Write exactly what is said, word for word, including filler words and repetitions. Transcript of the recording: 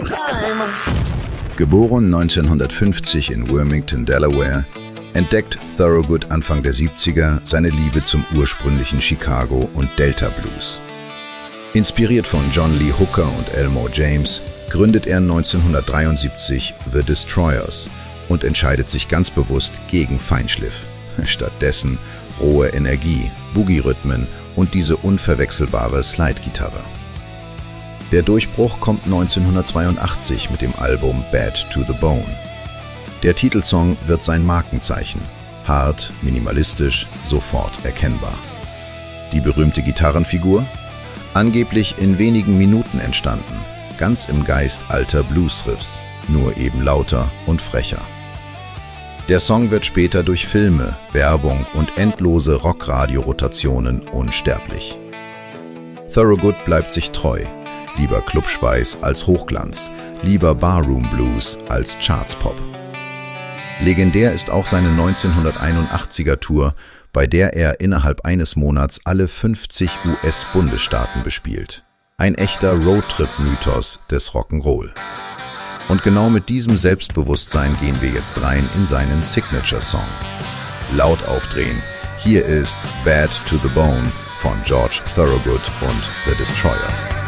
Geboren neunzehnhundertfünfzig in Wilmington, Delaware, entdeckt Thorogood Anfang der siebziger seine Liebe zum ursprünglichen Chicago und Delta Blues. Inspiriert von John Lee Hooker und Elmore James gründet er neunzehnhundertdreiundsiebzig The Destroyers und entscheidet sich ganz bewusst gegen Feinschliff. Stattdessen rohe Energie, Boogie-Rhythmen und diese unverwechselbare Slide-Gitarre. Der Durchbruch kommt neunzehnhundertzweiundachtzig mit dem Album Bad to the Bone. Der Titelsong wird sein Markenzeichen. Hart, minimalistisch, sofort erkennbar. Die berühmte Gitarrenfigur? Angeblich in wenigen Minuten entstanden, ganz im Geist alter Bluesriffs, nur eben lauter und frecher. Der Song wird später durch Filme, Werbung und endlose Rockradio-Rotationen unsterblich. Thorogood bleibt sich treu. Lieber Clubschweiß als Hochglanz, lieber Barroom Blues als Chartspop. Legendär ist auch seine neunzehnhunderteinundachtziger Tour, bei der er innerhalb eines Monats alle fünfzig U S-Bundesstaaten bespielt. Ein echter Roadtrip-Mythos des Rock'n'Roll. Und genau mit diesem Selbstbewusstsein gehen wir jetzt rein in seinen Signature-Song. Laut aufdrehen, hier ist Bad to the Bone von George Thorogood und The Destroyers.